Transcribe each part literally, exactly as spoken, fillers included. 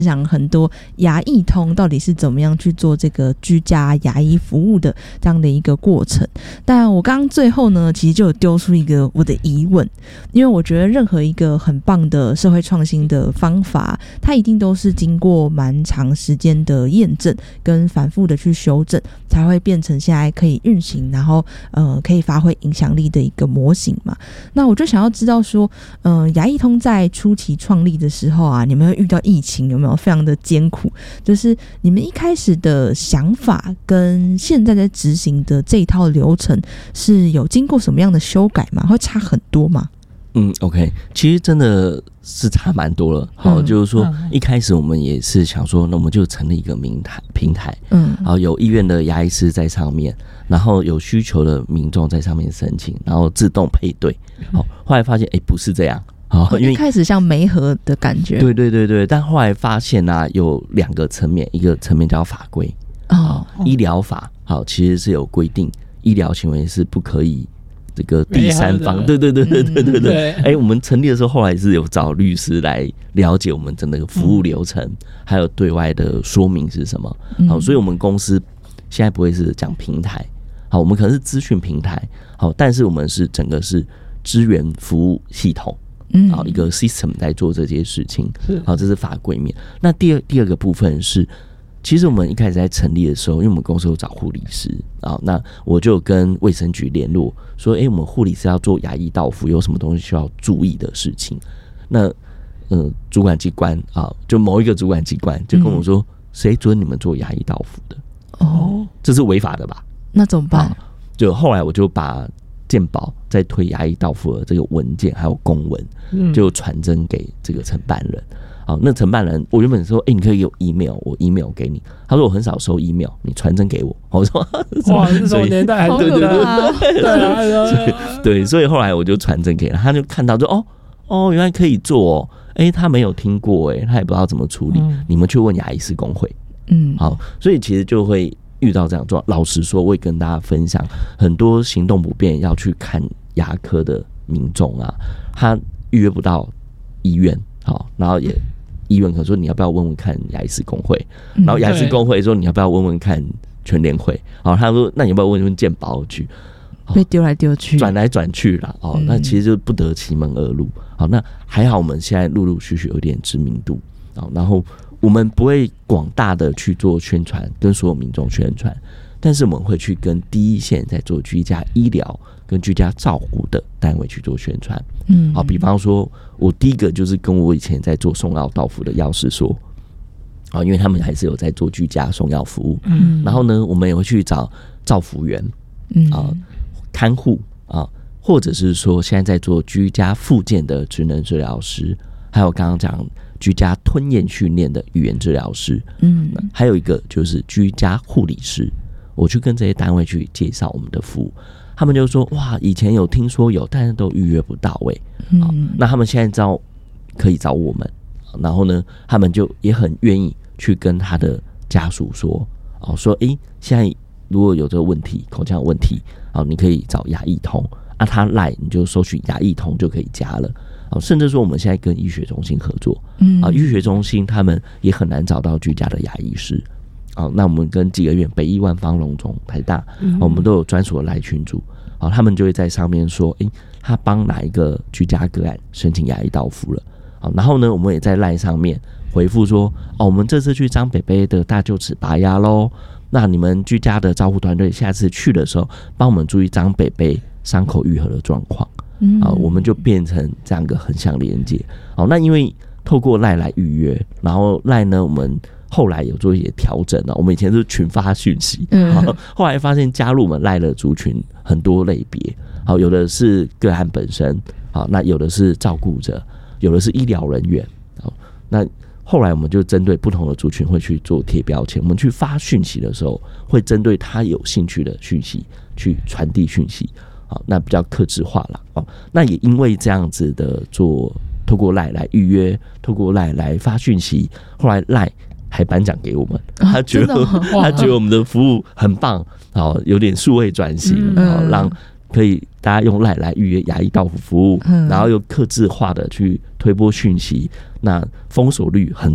讲很多牙医通到底是怎么样去做这个居家牙医服务的这样的一个过程。但我刚刚最后呢，其实就有丢出一个我的疑问，因为我觉得任何一个很棒的社会创新的方法，它一定都是经过蛮长时间的验证跟反复的去修正，才会变成现在可以运行，然后呃可以发挥影响力的一个模型嘛。那我就想要知道说，呃，牙医通在初期创立的时候啊，你们会遇到疫情有没有非常的艰苦？就是你们一开始的想法跟现在在执行的这一套流程是有经过什么样的修改吗？会差很多吗？ 嗯 ，OK， 其实真的是差蛮多了。好、嗯，就是说、嗯、一开始我们也是想说，那我们就成立一个平台，平台，嗯，然后有医院的牙医师在上面，然后有需求的民众在上面申请，然后自动配对。好，后来发现，哎、欸，不是这样。好，因为一开始像媒合的感觉， 对对对对，但后来发现啊，有两个层面，一个层面叫法规哦，医疗法，好，其实是有规定，医疗行为是不可以这个第三方，对对对对对对对，哎、嗯欸，我们成立的时候，后来是有找律师来了解我们整个服务流程，嗯、还有对外的说明是什么，好，所以我们公司现在不会是讲平台，好，我们可能是资讯平台，好，但是我们是整个是支援服务系统。嗯，好，一个 system 在做这些事情，好，这是法规面。那第二第二个部分是，其实我们一开始在成立的时候，因为我们公司有找护理师啊，那我就跟卫生局联络说，哎、欸，我们护理师要做牙医到府，有什么东西需要注意的事情？那呃，主管机关啊，就某一个主管机关就跟我说，谁、嗯、准你们做牙医到府的？哦，这是违法的吧？ 那怎么办？啊、 就后来我就把健保在推牙医到府的这个文件还有公文，嗯、就传真给这个承办人。好，那承办人，我原本说，哎、欸，你可以有 email， 我 email 给你。他说我很少收 email， 你传真给我。我说哇，这什么年代？ 对对对对对对，所以后来我就传真给他，他就看到就哦哦，原来可以做哦。哎、欸，他没有听过，哎，他也不知道怎么处理。嗯、你们去问牙医师工会。嗯，好，所以其实就会遇到这样状况。老实说，我也跟大家分享，很多行动不便要去看牙科的民众啊，他预约不到医院，好，然后也医院可能说你要不要问问看牙医师工会，然后牙医师工会说你要不要问问看全联会，好，他说那你要不要问问健保局， 被丢来丢去， 转来转去啦，哦，那其实就不得其门而入。好，那还好我们现在陆陆续续有点知名度，然后我们不会广大的去做宣传，跟所有民众宣传，但是我们会去跟第一线在做居家医疗跟居家照护的单位去做宣传。嗯，好，比方说我第一个就是跟我以前在做送药到府的药师说，啊，因为他们还是有在做居家送药服务。嗯，然后呢，我们也会去找照服员，嗯啊，看护啊，或者是说现在在做居家复健的职能治疗师，还有刚刚讲居家吞咽训练的语言治疗师，嗯，还有一个就是居家护理师。我去跟这些单位去介绍我们的服务，他们就说哇，以前有听说有，但是都预约不到哎、欸。嗯，那他们现在知道可以找我们，然后呢，他们就也很愿意去跟他的家属说，哦，说哎、欸，现在如果有这个问题，口腔有问题，哦，你可以找牙医通，啊，他来你就搜寻牙医通就可以加了。甚至说我们现在跟医学中心合作，嗯，啊，医学中心他们也很难找到居家的牙医师，啊，那我们跟几个院，北医、万方、荣总、台大，嗯、我们都有专属的赖群组，啊，他们就会在上面说，哎、欸，他帮哪一个居家个案申请牙医到府了，啊，然后呢，我们也在赖上面回复说，哦，我们这次去张北北的大臼齿拔牙咯，那你们居家的照护团队下次去的时候，帮我们注意张北北伤口愈合的状况。啊，我们就变成这样一个横向连接。好，那因为透过赖来预约，然后赖呢，我们后来有做一些调整了。我们以前是群发讯息，嗯，后来发现加入我们赖的族群很多类别。好，有的是个案本身，好，那有的是照顾者，有的是医疗人员。好，那后来我们就针对不同的族群会去做贴标签。我们去发讯息的时候，会针对他有兴趣的讯息去传递讯息。好，那比较客制化了哦。那也因为这样子的做，透过赖来预约，透过赖来发讯息，后来赖还颁奖给我们，他觉得、哦、他觉得我们的服务很棒，好，有点数位转型，好、嗯，让可以大家用赖来预约牙医到府服务，嗯、然后又客制化的去推播讯息，那封锁率很低，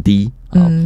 好。 嗯